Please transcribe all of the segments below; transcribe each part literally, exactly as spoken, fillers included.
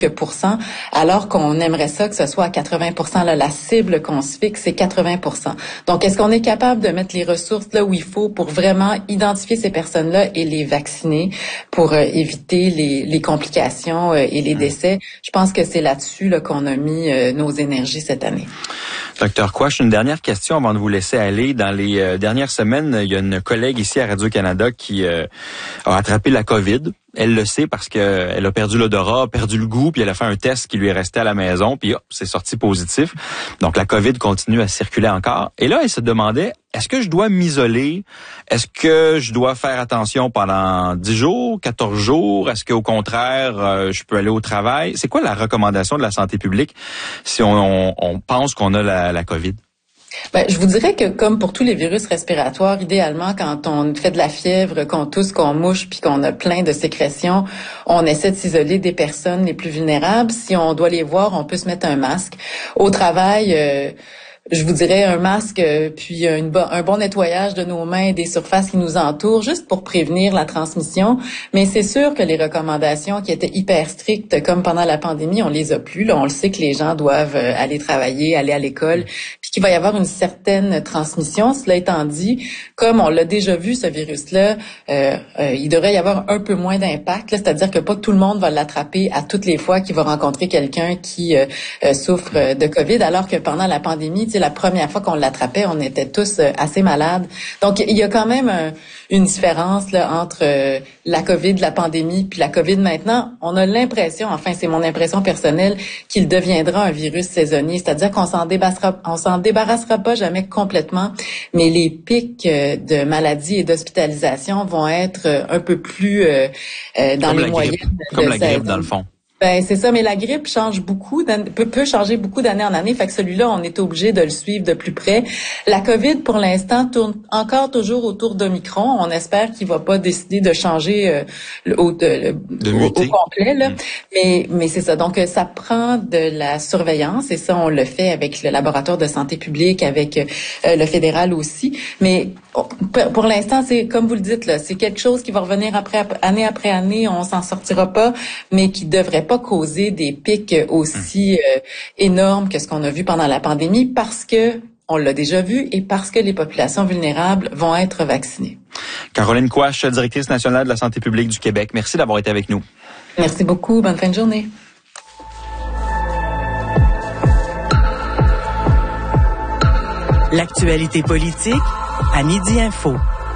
pourcents, alors qu'on aimerait ça que ce soit à quatre-vingts pour cent. Là, la cible qu'on se fixe, c'est quatre-vingts pour cent. Donc, est-ce qu'on est capable de mettre les ressources là où il faut pour vraiment identifier ces personnes-là et les vacciner pour euh, éviter les, les complications euh, et les décès? Je pense que c'est là-dessus là, qu'on a mis euh, nos énergies cette année. Docteur Quach, une dernière question avant de vous laisser aller. Dans les euh, dernières semaines, il y a une collègue ici à Radio-Canada qui euh, a attrapé la COVID. Elle le sait parce que elle a perdu l'odorat, perdu le goût, puis elle a fait un test qui lui est resté à la maison, puis hop, c'est sorti positif. Donc la COVID continue à circuler encore. Et là, elle se demandait, est-ce que je dois m'isoler? Est-ce que je dois faire attention pendant dix jours, quatorze jours? Est-ce qu'au contraire, euh, je peux aller au travail? C'est quoi la recommandation de la santé publique si on, on, on pense qu'on a la, la COVID? Ben, je vous dirais que comme pour tous les virus respiratoires, idéalement, quand on fait de la fièvre, qu'on tousse, qu'on mouche, puis qu'on a plein de sécrétions, on essaie de s'isoler des personnes les plus vulnérables. Si on doit les voir, on peut se mettre un masque. Au travail, euh, je vous dirais un masque, puis une bo- un bon nettoyage de nos mains et des surfaces qui nous entourent, juste pour prévenir la transmission. Mais c'est sûr que les recommandations qui étaient hyper strictes, comme pendant la pandémie, on les a plus. Là, on le sait que les gens doivent aller travailler, aller à l'école, puis qu'il va y avoir une certaine transmission. Cela étant dit, comme on l'a déjà vu, ce virus-là, euh, euh, il devrait y avoir un peu moins d'impact. Là, c'est-à-dire que pas tout le monde va l'attraper à toutes les fois qu'il va rencontrer quelqu'un qui euh, euh, souffre de COVID, alors que pendant la pandémie, c'est la première fois qu'on l'attrapait, on était tous euh, assez malades. Donc, il y a quand même euh, une différence là entre euh, la COVID, la pandémie, puis la COVID maintenant. On a l'impression, enfin, c'est mon impression personnelle, qu'il deviendra un virus saisonnier, c'est-à-dire qu'on s'en débarrassera, on s'en débarrassera pas jamais complètement, mais les pics euh, de maladies et d'hospitalisation vont être euh, un peu plus euh, euh, dans comme les moyennes. Comme la grippe, dans le fond. Ben c'est ça, mais la grippe change beaucoup, peut, peut changer beaucoup d'année en année, fait que celui-là, on est obligé de le suivre de plus près. La COVID, pour l'instant, tourne encore toujours autour d'Omicron. On espère qu'il va pas décider de changer euh, le, au, de, de au, au complet, là. Mmh. Mais, mais c'est ça. Donc, ça prend de la surveillance, et ça, on le fait avec le laboratoire de santé publique, avec euh, le fédéral aussi. Mais pour, pour l'instant, c'est comme vous le dites, là, c'est quelque chose qui va revenir après année après année. On s'en sortira pas, mais qui devrait pas causer des pics aussi euh, énormes que ce qu'on a vu pendant la pandémie, parce que on l'a déjà vu et parce que les populations vulnérables vont être vaccinées. Caroline Quach, directrice nationale de la santé publique du Québec. Merci d'avoir été avec nous. Merci beaucoup. Bonne fin de journée. L'actualité politique à Midi Info.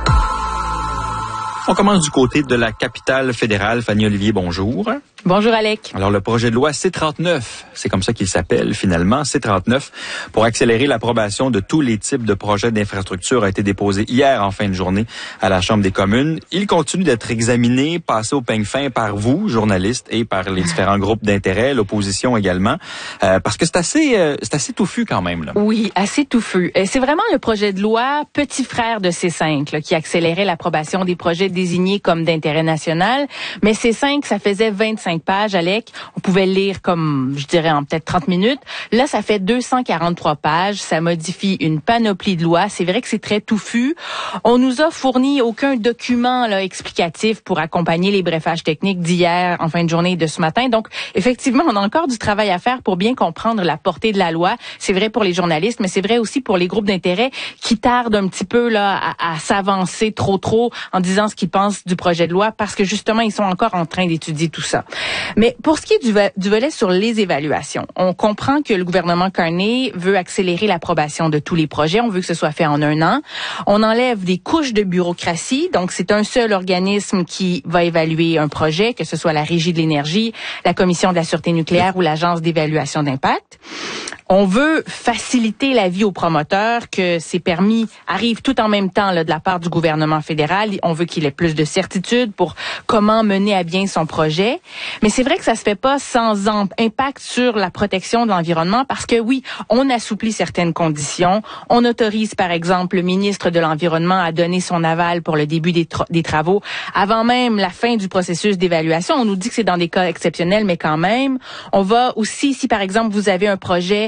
On commence du côté de la capitale fédérale. Fanny Olivier, bonjour. Bonjour Alec. Alors le projet de loi C trente-neuf, c'est comme ça qu'il s'appelle finalement, C trente-neuf, pour accélérer l'approbation de tous les types de projets d'infrastructure a été déposé hier en fin de journée à la Chambre des communes. Il continue d'être examiné, passé au peigne fin par vous, journalistes, et par les différents groupes d'intérêt, l'opposition également, euh, parce que c'est assez, euh, c'est assez touffu quand même, là. Oui, assez touffu. C'est vraiment le projet de loi petit frère de C cinq là, qui accélérait l'approbation des projets désignés comme d'intérêt national. Mais C cinq, ça faisait vingt-cinq pages, Alec. On pouvait le lire comme, je dirais, en peut-être trente minutes. Là, ça fait deux cent quarante-trois pages. Ça modifie une panoplie de lois. C'est vrai que c'est très touffu. On nous a fourni aucun document là, explicatif pour accompagner les briefages techniques d'hier, en fin de journée et de ce matin. Donc, effectivement, on a encore du travail à faire pour bien comprendre la portée de la loi. C'est vrai pour les journalistes, mais c'est vrai aussi pour les groupes d'intérêt qui tardent un petit peu là à, à s'avancer trop trop en disant ce qu'ils pensent du projet de loi parce que justement, ils sont encore en train d'étudier tout ça. Mais pour ce qui est du, du volet sur les évaluations, on comprend que le gouvernement Carney veut accélérer l'approbation de tous les projets. On veut que ce soit fait en un an. On enlève des couches de bureaucratie. Donc, c'est un seul organisme qui va évaluer un projet, que ce soit la Régie de l'énergie, la Commission de la sûreté nucléaire ou l'Agence d'évaluation d'impact. On veut faciliter la vie aux promoteurs, que ces permis arrivent tout en même temps là, de la part du gouvernement fédéral. On veut qu'il ait plus de certitude pour comment mener à bien son projet. Mais c'est vrai que ça se fait pas sans impact sur la protection de l'environnement parce que oui, on assouplit certaines conditions. On autorise par exemple le ministre de l'Environnement à donner son aval pour le début des, tra- des travaux avant même la fin du processus d'évaluation. On nous dit que c'est dans des cas exceptionnels, mais quand même. On va aussi, si par exemple vous avez un projet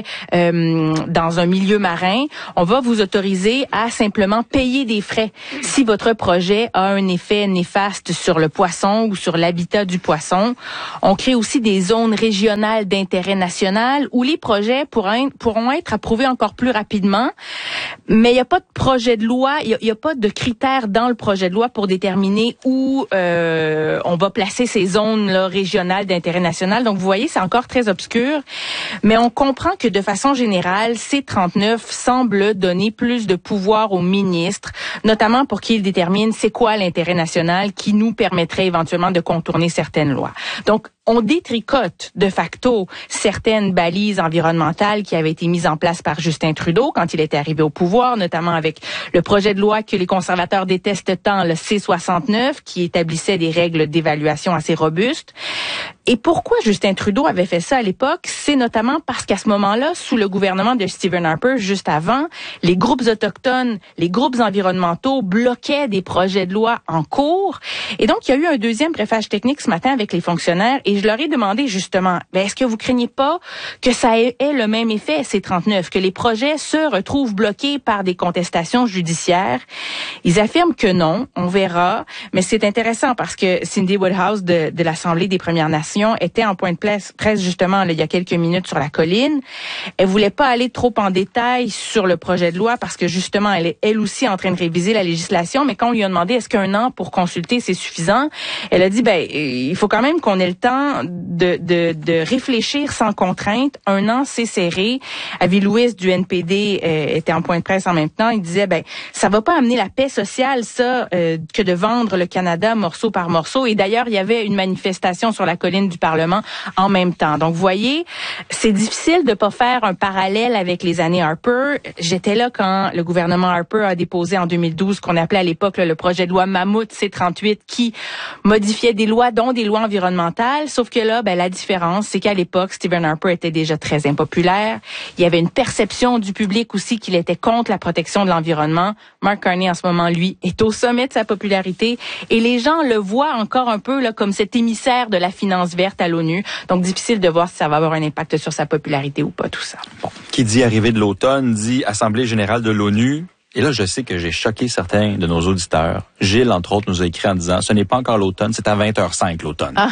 euh, dans un milieu marin, on va vous autoriser à simplement payer des frais si votre projet a un effet néfaste sur le poisson ou sur l'habitat du poisson. On crée aussi des zones régionales d'intérêt national où les projets pourront, pourront être approuvés encore plus rapidement. Mais il n'y a pas de projet de loi, il n'y a, a pas de critères dans le projet de loi pour déterminer où euh, on va placer ces zones-là régionales d'intérêt national. Donc, vous voyez, c'est encore très obscur. Mais on comprend que de façon générale, C trente-neuf semble donner plus de pouvoir au ministre, notamment pour qu'il détermine c'est quoi l'intérêt national qui nous permettrait éventuellement de contourner certaines lois. Donc, on détricote de facto certaines balises environnementales qui avaient été mises en place par Justin Trudeau quand il était arrivé au pouvoir, notamment avec le projet de loi que les conservateurs détestent tant, le C soixante-neuf, qui établissait des règles d'évaluation assez robustes. Et pourquoi Justin Trudeau avait fait ça à l'époque? C'est notamment parce qu'à ce moment-là, sous le gouvernement de Stephen Harper, juste avant, les groupes autochtones, les groupes environnementaux bloquaient des projets de loi en cours. Et donc, il y a eu un deuxième briefage technique ce matin avec les fonctionnaires et je leur ai demandé justement, ben, est-ce que vous craignez pas que ça ait, ait le même effet, C trente-neuf, que les projets se retrouvent bloqués par des contestations judiciaires? Ils affirment que non, on verra, mais c'est intéressant parce que Cindy Woodhouse de, de l'Assemblée des Premières Nations était en point de presse justement là, il y a quelques minutes sur la colline. Elle voulait pas aller trop en détail sur le projet de loi parce que justement elle est elle aussi en train de réviser la législation, mais quand on lui a demandé est-ce qu'un an pour consulter c'est suffisant, elle a dit ben il faut quand même qu'on ait le temps de, de, de réfléchir sans contrainte. Un an c'est serré. Avi Lewis du N P D euh, était en point de presse en même temps. Il disait ben ça va pas amener la paix sociale ça euh, que de vendre le Canada morceau par morceau. Et d'ailleurs il y avait une manifestation sur la colline du Parlement en même temps. Donc, vous voyez, c'est difficile de pas faire un parallèle avec les années Harper. J'étais là quand le gouvernement Harper a déposé en deux mille douze ce qu'on appelait à l'époque là, le projet de loi Mammouth C trente-huit qui modifiait des lois, dont des lois environnementales. Sauf que là, ben, la différence, c'est qu'à l'époque, Stephen Harper était déjà très impopulaire. Il y avait une perception du public aussi qu'il était contre la protection de l'environnement. Mark Carney, en ce moment, lui, est au sommet de sa popularité. Et les gens le voient encore un peu là comme cet émissaire de la finance verte à l'ONU. Donc, difficile de voir si ça va avoir un impact sur sa popularité ou pas, tout ça. Bon. Qui dit arrivée de l'automne, dit Assemblée générale de l'ONU. Et là, je sais que j'ai choqué certains de nos auditeurs. Gilles, entre autres, nous a écrit en disant, ce n'est pas encore l'automne, c'est à vingt heures cinq l'automne. Ah,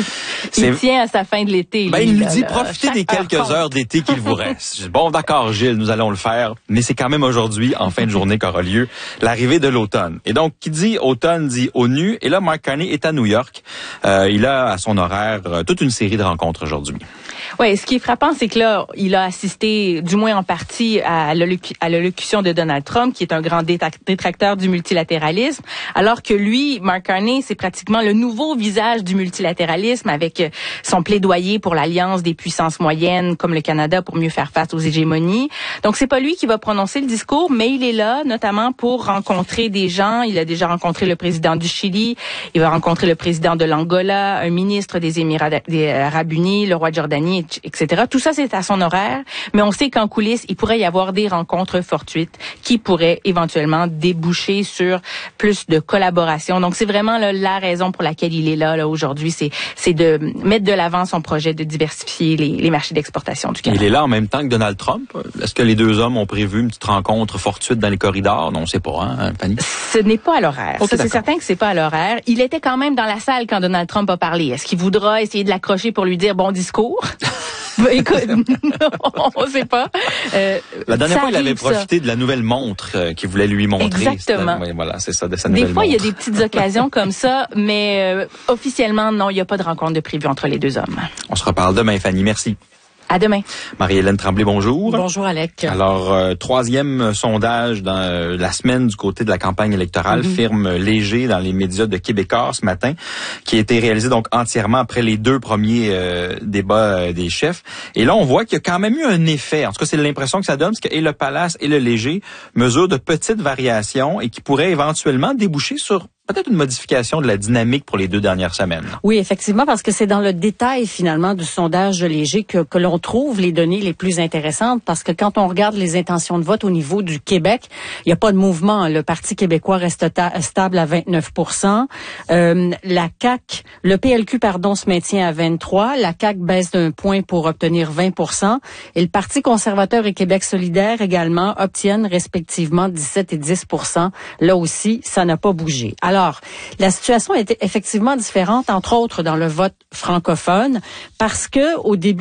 il tient à sa fin de l'été. Ben, lui, il nous là, dit, là, profitez des quelques heure heures d'été qu'il vous reste. Bon, d'accord, Gilles, nous allons le faire, mais c'est quand même aujourd'hui, en fin de journée, qu'aura lieu l'arrivée de l'automne. Et donc, qui dit automne dit ONU. Et là, Mark Carney est à New York. Euh, il a à son horaire euh, toute une série de rencontres aujourd'hui. Oui, ce qui est frappant, c'est que là, il a assisté, du moins en partie, à l'allocution de Donald Trump, qui est un grand détracteur du multilatéralisme, alors que lui, Mark Carney, c'est pratiquement le nouveau visage du multilatéralisme avec son plaidoyer pour l'alliance des puissances moyennes, comme le Canada, pour mieux faire face aux hégémonies. Donc, c'est pas lui qui va prononcer le discours, mais il est là, notamment pour rencontrer des gens. Il a déjà rencontré le président du Chili, il va rencontrer le président de l'Angola, un ministre des Émirats arabes unis, le roi de Jordanie, et cetera. Tout ça, c'est à son horaire, mais on sait qu'en coulisses, il pourrait y avoir des rencontres fortuites qui pourraient éventuellement déboucher sur plus de collaboration. Donc, c'est vraiment là, la raison pour laquelle il est là, là aujourd'hui, c'est, c'est de mettre de l'avant son projet de diversifier les, les marchés d'exportation du Canada. Il est là en même temps que Donald Trump. Est-ce que les deux hommes ont prévu une petite rencontre fortuite dans les corridors? Non, on ne sait pas, hein, Fanny? Ce n'est pas à l'horaire. Okay, ça, d'accord. C'est certain que c'est pas à l'horaire. Il était quand même dans la salle quand Donald Trump a parlé. Est-ce qu'il voudra essayer de l'accrocher pour lui dire bon discours? Ben, écoute, on ne sait pas. Euh, la dernière fois, il avait profité ça. de la nouvelle montre euh, qu'il voulait lui montrer. Exactement. La, voilà, c'est ça, de sa des nouvelle fois, montre. Il y a des petites occasions comme ça, mais euh, officiellement, non, il n'y a pas de rencontre de prévu entre les deux hommes. On se reparle demain, Fanny. Merci. À demain. Marie-Hélène Tremblay, bonjour. Bonjour, Alec. Alors, euh, troisième sondage dans euh, la semaine du côté de la campagne électorale, mm-hmm. firme Léger dans les médias de Québécois ce matin, qui a été réalisé donc entièrement après les deux premiers euh, débats euh, des chefs. Et là, on voit qu'il y a quand même eu un effet. En tout cas, c'est l'impression que ça donne, parce que et le Palace et le Léger mesurent de petites variations et qui pourraient éventuellement déboucher sur peut-être une modification de la dynamique pour les deux dernières semaines. Oui, effectivement, parce que c'est dans le détail, finalement, du sondage léger que, que l'on trouve les données les plus intéressantes, parce que quand on regarde les intentions de vote au niveau du Québec, il n'y a pas de mouvement. Le Parti québécois reste ta- stable à vingt-neuf pour cent. Euh, la C A Q, le P L Q, pardon, se maintient à vingt-trois. La C A Q baisse d'un point pour obtenir vingt pour cent. Et le Parti conservateur et Québec solidaire également obtiennent respectivement dix-sept et dix pour cent. Là aussi, ça n'a pas bougé. Alors, la situation était effectivement différente, entre autres dans le vote francophone, parce que au début